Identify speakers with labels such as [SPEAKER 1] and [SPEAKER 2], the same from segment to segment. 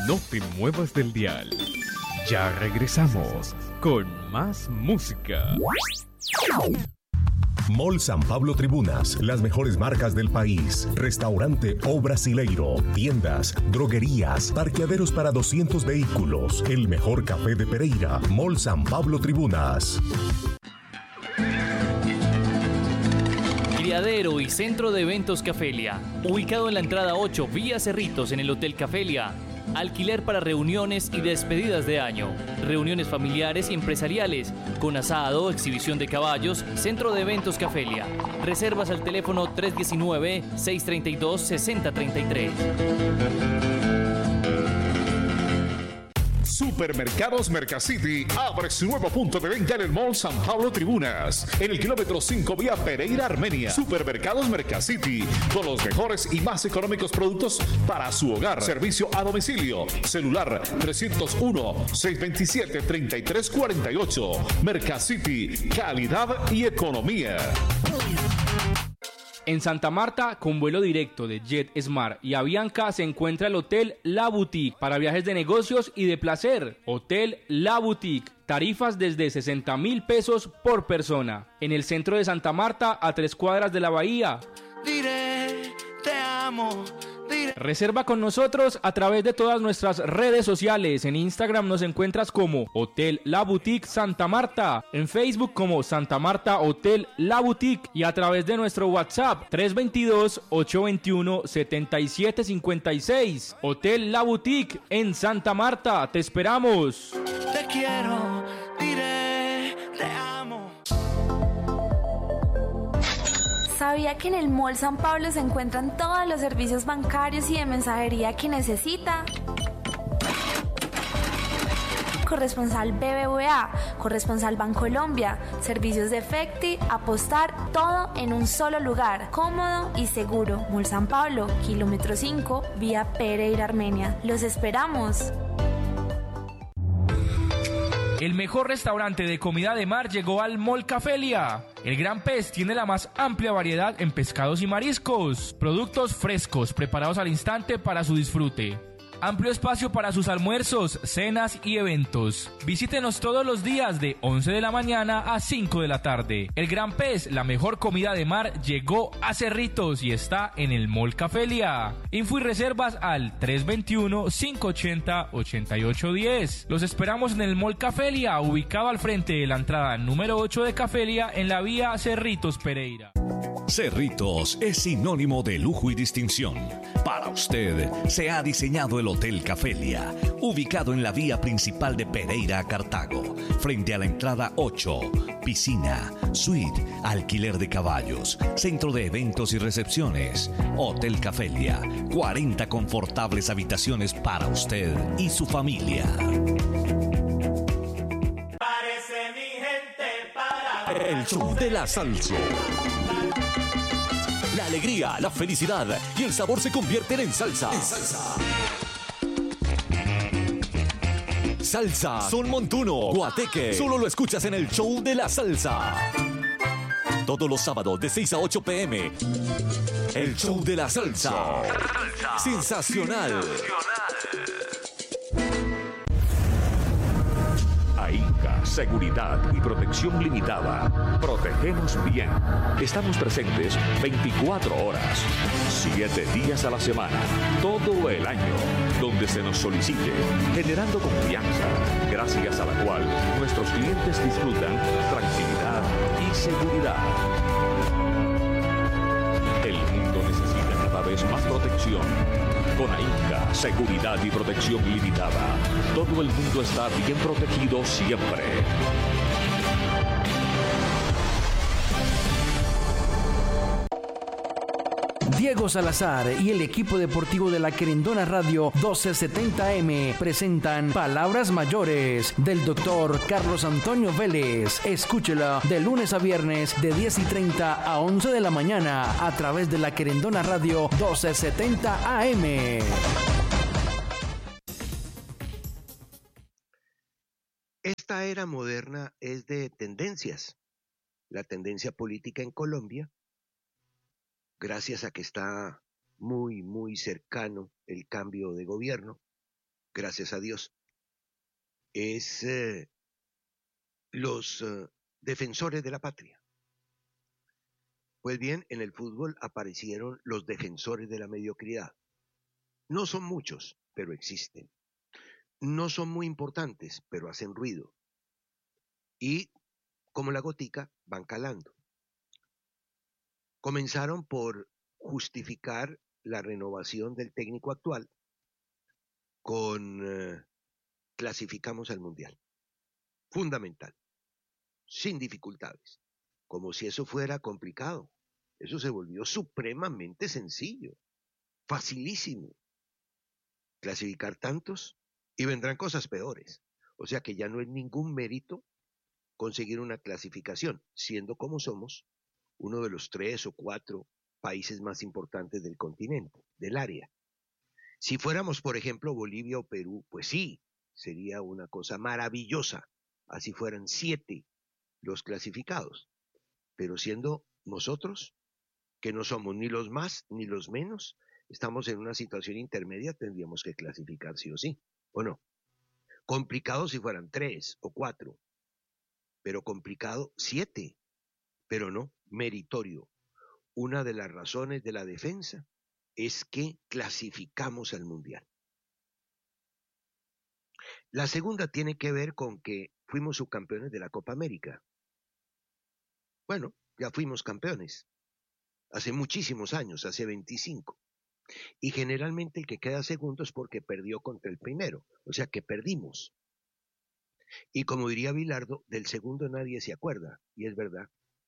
[SPEAKER 1] No te muevas del dial. Ya regresamos con más música.
[SPEAKER 2] Mall San Pablo Tribunas, las mejores marcas del país. Restaurante O Brasileiro, tiendas, droguerías, parqueaderos para 200 vehículos. El mejor café de Pereira. Mall San Pablo Tribunas.
[SPEAKER 3] Criadero y Centro de Eventos Cafelia, ubicado en la entrada 8, vía Cerritos, en el Hotel Cafelia. Alquiler para reuniones y despedidas de año, reuniones familiares y empresariales, con asado, exhibición de caballos, Centro de Eventos Cafelia. Reservas al teléfono 319-632-6033.
[SPEAKER 4] Supermercados Mercacity abre su nuevo punto de venta en el Mall San Pablo Tribunas, en el kilómetro 5 vía Pereira, Armenia. Supermercados Mercacity, con los mejores y más económicos productos para su hogar. Servicio a domicilio. Celular 301-627-3348. Mercacity, calidad y economía.
[SPEAKER 5] En Santa Marta, con vuelo directo de JetSmart y Avianca, se encuentra el Hotel La Boutique para viajes de negocios y de placer. Hotel La Boutique, tarifas desde 60,000 pesos por persona. En el centro de Santa Marta, a 3 cuadras de la bahía.
[SPEAKER 6] Diré, te amo.
[SPEAKER 5] Reserva con nosotros a través de todas nuestras redes sociales. En Instagram nos encuentras como Hotel La Boutique Santa Marta, en Facebook como Santa Marta Hotel La Boutique y a través de nuestro WhatsApp 322-821-7756. Hotel La Boutique en Santa Marta, te esperamos.
[SPEAKER 6] Te quiero, diré, te amo.
[SPEAKER 7] ¿Sabía que en el Mall San Pablo se encuentran todos los servicios bancarios y de mensajería que necesita? Corresponsal BBVA, Corresponsal Bancolombia, servicios de Efecti, Apostar, todo en un solo lugar, cómodo y seguro. Mall San Pablo, kilómetro 5, vía Pereira, Armenia. ¡Los esperamos!
[SPEAKER 5] El mejor restaurante de comida de mar llegó al Mall Cafelia. El Gran Pez tiene la más amplia variedad en pescados y mariscos. Productos frescos preparados al instante para su disfrute. Amplio espacio para sus almuerzos, cenas y eventos. Visítenos todos los días de 11 de la mañana a 5 de la tarde. El Gran Pez, la mejor comida de mar, llegó a Cerritos y está en el Mall Cafelia. Info y reservas al 321-580-8810. Los esperamos en el Mall Cafelia, ubicado al frente de la entrada número 8 de Cafelia en la vía Cerritos Pereira.
[SPEAKER 8] Cerritos es sinónimo de lujo y distinción. Para usted se ha diseñado el Hotel Cafelia, ubicado en la vía principal de Pereira a Cartago, frente a la entrada 8, piscina, suite, alquiler de caballos, centro de eventos y recepciones. Hotel Cafelia, 40 confortables habitaciones para usted y su familia.
[SPEAKER 6] Parece mi gente para
[SPEAKER 8] El show de la salsa. La alegría, la felicidad y el sabor se convierten en salsa. Salsa, son montuno, guateque. Solo lo escuchas en el show de la salsa. Todos los sábados de 6 a 8 p.m. El show de la salsa. Sensacional.
[SPEAKER 9] AINCA, Seguridad y Protección Limitada. Protegemos bien. Estamos presentes 24 horas, 7 días a la semana, todo el año, donde se nos solicite, generando confianza, gracias a la cual nuestros clientes disfrutan tranquilidad y seguridad. El mundo necesita cada vez más protección. Con AINCA, Seguridad y Protección Limitada, todo el mundo está bien protegido siempre.
[SPEAKER 10] Diego Salazar y el equipo deportivo de la Querendona Radio 1270M presentan Palabras Mayores del doctor Carlos Antonio Vélez. Escúchela de lunes a viernes de 10:30 a 11 de la mañana a través de la Querendona Radio 1270 AM.
[SPEAKER 11] Esta era moderna es de tendencias. La tendencia política en Colombia, gracias a que está muy cercano el cambio de gobierno, gracias a Dios, es los defensores de la patria. Pues bien, en el fútbol aparecieron los defensores de la mediocridad. No son muchos, pero existen. No son muy importantes, pero hacen ruido. Y, como la gotica, van calando. Comenzaron por justificar la renovación del técnico actual con clasificamos al Mundial. Fundamental. Sin dificultades. Como si eso fuera complicado. Eso se volvió supremamente sencillo. Facilísimo. Clasificar tantos y vendrán cosas peores. O sea que ya no es ningún mérito conseguir una clasificación, siendo como somos uno de los 3 o 4 países más importantes del continente, del área. Si fuéramos, por ejemplo, Bolivia o Perú, pues sí, sería una cosa maravillosa. Así fueran 7 los clasificados. Pero siendo nosotros, que no somos ni los más ni los menos, estamos en una situación intermedia, tendríamos que clasificar sí o sí, ¿o no? Complicado si fueran 3 o 4, pero complicado 7, pero no, meritorio. Una de las razones de la defensa es que clasificamos al Mundial. La segunda tiene que ver con que fuimos subcampeones de la Copa América. Bueno, ya fuimos campeones. Hace muchísimos años, hace 25. Y generalmente el que queda segundo es porque perdió contra el primero. O sea que perdimos. Y como diría Bilardo, del segundo nadie se acuerda. Y es verdad.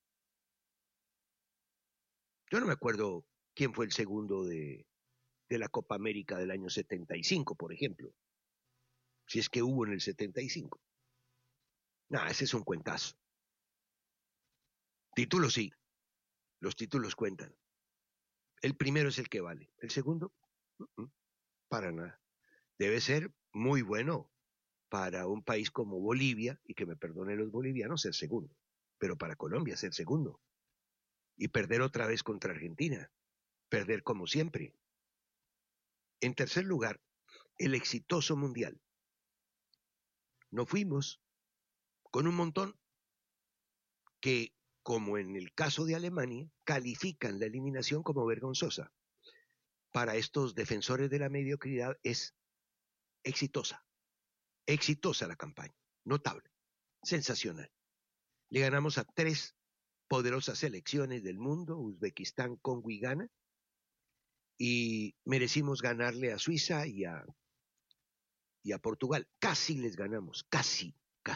[SPEAKER 11] Yo no me acuerdo quién fue el segundo de la Copa América del año 75, por ejemplo. Si es que hubo en el 75. Nah, ese es un cuentazo. Títulos sí. Los títulos cuentan. El primero es el que vale. El segundo, para nada. Debe ser muy bueno para un país como Bolivia, y que me perdonen los bolivianos, ser segundo. Pero para Colombia ser segundo. Y perder otra vez contra Argentina. Perder como siempre. En tercer lugar, el exitoso mundial. Nos fuimos con un montón que, como en el caso de Alemania, califican la eliminación como vergonzosa. Para estos defensores de la mediocridad es exitosa. Exitosa la campaña. Notable. Sensacional. Le ganamos a 3 poderosas selecciones del mundo, Uzbekistán, Congo y Ghana, y merecimos ganarle a Suiza y a Portugal. Casi les ganamos, casi.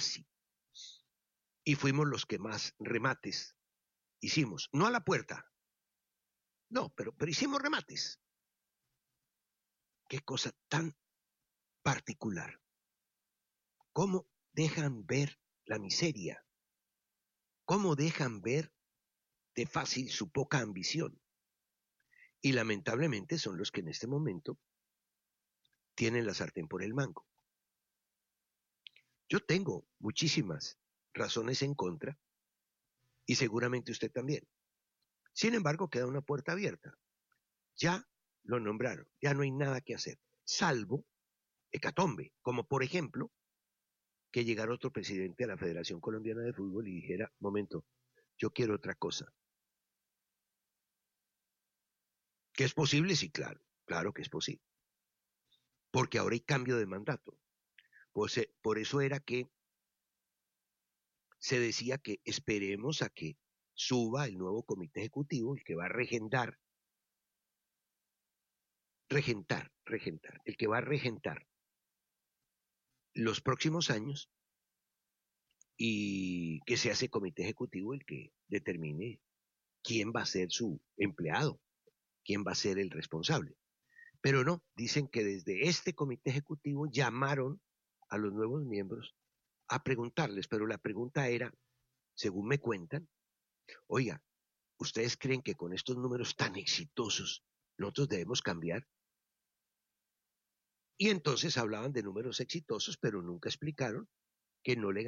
[SPEAKER 11] Y fuimos los que más remates hicimos. No a la puerta. No, pero hicimos remates. Qué cosa tan particular. ¿Cómo dejan ver la miseria? ¿Cómo dejan ver de fácil su poca ambición? Y lamentablemente son los que en este momento tienen la sartén por el mango. Yo tengo muchísimas razones en contra y seguramente usted también. Sin embargo, queda una puerta abierta. Ya lo nombraron, ya no hay nada que hacer, salvo hecatombe, como por ejemplo que llegara otro presidente a la Federación Colombiana de Fútbol y dijera, momento, yo quiero otra cosa. ¿Que es posible? Sí, claro que es posible. Porque ahora hay cambio de mandato. Pues, por eso era que se decía que esperemos a que suba el nuevo comité ejecutivo, el que va a regentar, el que va a regentar los próximos años, y que se hace comité ejecutivo el que determine quién va a ser su empleado, quién va a ser el responsable. Pero no, dicen que desde este comité ejecutivo llamaron a los nuevos miembros a preguntarles, pero la pregunta era, según me cuentan, oiga, ¿ustedes creen que con estos números tan exitosos nosotros debemos cambiar? Y entonces hablaban de números exitosos, pero nunca explicaron que no le